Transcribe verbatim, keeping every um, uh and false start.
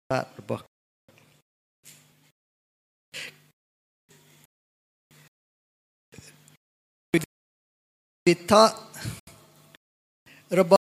ราชរបស់វិធៈ